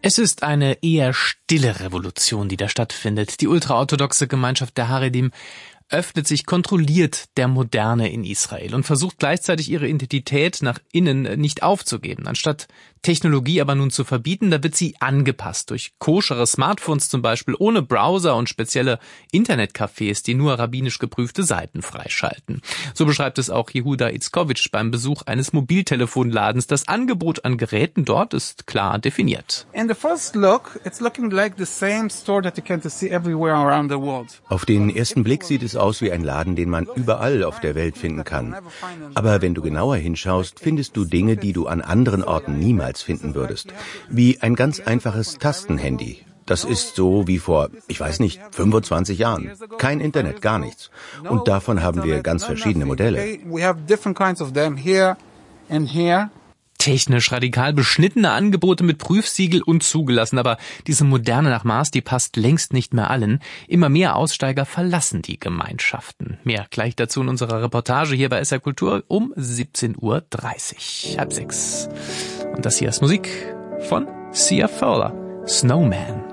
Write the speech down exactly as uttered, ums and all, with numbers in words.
Es ist eine eher stille Revolution, die da stattfindet. Die ultraorthodoxe Gemeinschaft der Haredim öffnet sich kontrolliert der Moderne in Israel und versucht gleichzeitig ihre Identität nach innen nicht aufzugeben. Anstatt Technologie aber nun zu verbieten, da wird sie angepasst durch koschere Smartphones zum Beispiel, ohne Browser und spezielle Internetcafés, die nur rabbinisch geprüfte Seiten freischalten. So beschreibt es auch Yehuda Itzkovitsch beim Besuch eines Mobiltelefonladens. Das Angebot an Geräten dort ist klar definiert. Auf den ersten Blick sieht es aus wie ein Laden, den man überall auf der Welt finden kann. Aber wenn du genauer hinschaust, findest du Dinge, die du an anderen Orten niemals finden würdest. Wie ein ganz einfaches Tastenhandy. Das ist so wie vor, ich weiß nicht, fünfundzwanzig Jahren. Kein Internet, gar nichts. Und davon haben wir ganz verschiedene Modelle. Technisch radikal beschnittene Angebote mit Prüfsiegel und zugelassen, aber diese Moderne nach Maß, die passt längst nicht mehr allen. Immer mehr Aussteiger verlassen die Gemeinschaften. Mehr gleich dazu in unserer Reportage hier bei S R Kultur um siebzehn Uhr dreißig, halb sechs. Und das hier ist Musik von Sia Fowler, Snowman.